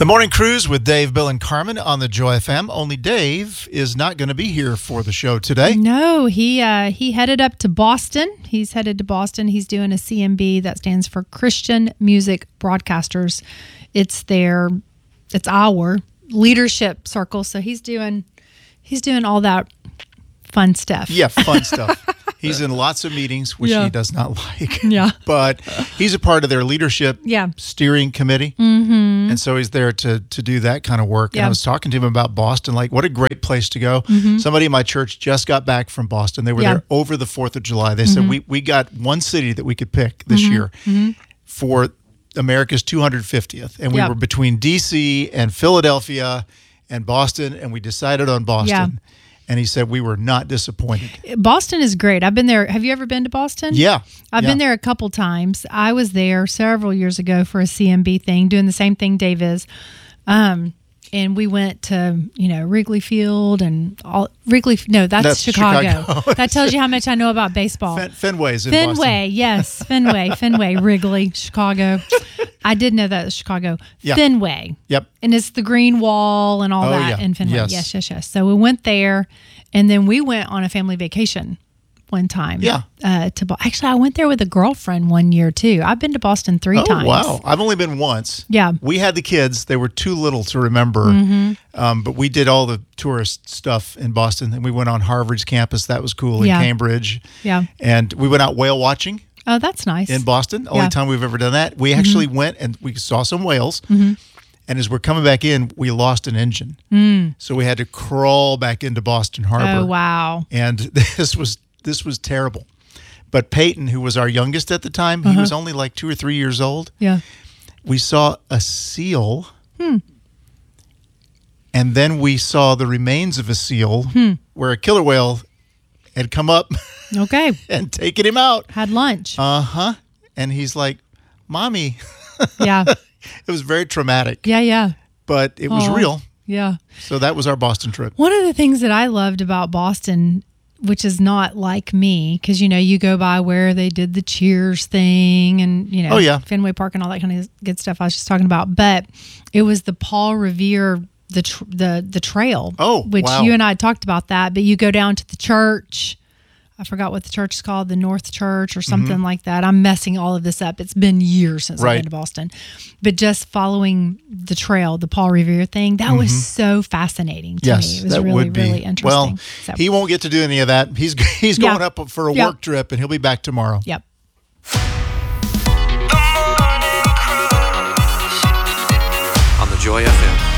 The Morning Cruise with Dave, Bill, and Carmen on the Joy FM. Only Dave is not going to be here for the show today. No, he headed up to Boston. He's headed to Boston. He's doing a CMB, that stands for Christian Music Broadcasters. It's our leadership circle. So he's doing all that fun stuff. Yeah, fun stuff. He's in lots of meetings, which he does not like. Yeah. But he's a part of their leadership steering committee. Mm-hmm. And so he's there to do that kind of work. And I was talking to him about Boston, like what a great place to go. Mm-hmm. Somebody in my church just got back from Boston. They were there over the 4th of July. They said, we got one city that we could pick this year for America's 250th. And we were between D.C. and Philadelphia and Boston, and we decided on Boston. Yeah. And he said we were not disappointed. Boston is great. I've been there. Have you ever been to Boston? Yeah. I've been there a couple times. I was there several years ago for a CMB thing, doing the same thing Dave is. And we went to, Wrigley Field and all. That's Chicago. That tells you how much I know about baseball. Fenway's in Fenway, Boston. yes. Fenway, Wrigley, Chicago. I did know that was Chicago. Yeah. Fenway. Yep. And it's the green wall and all that in Fenway. Yes. So we went there, and then we went on a family vacation one time. Yeah. Actually, I went there with a girlfriend one year too. I've been to Boston 3 times. Oh, wow. I've only been once. Yeah. We had the kids. They were too little to remember. But we did all the tourist stuff in Boston. And we went on Harvard's campus. That was cool. In Cambridge. Yeah. And we went out whale watching. Oh, that's nice. In Boston. Only time we've ever done that. We actually went and we saw some whales. And as we're coming back in, we lost an engine. So we had to crawl back into Boston Harbor. Oh, wow. And this was terrible. But Peyton, who was our youngest at the time, he was only like 2 or 3 years old. Yeah. We saw a seal. And then we saw the remains of a seal where a killer whale had come up and taken him out. Had lunch. And he's like, Mommy. Yeah. It was very traumatic. Yeah. But it was real. Yeah. So that was our Boston trip. One of the things that I loved about Boston, which is not like me, because, you go by where they did the Cheers thing and, Fenway Park and all that kind of good stuff I was just talking about. But it was the Paul Revere, the trail. Oh, which wow. you and I talked about that. But you go down to the church. I forgot what the church is called, the North Church or something like that. I'm messing all of this up. It's been years since I've been to Boston. But just following the trail, the Paul Revere thing, that was so fascinating to me. It was really interesting. Well, he won't get to do any of that. He's going up for a work trip, and he'll be back tomorrow. Yep. On the Joy FM.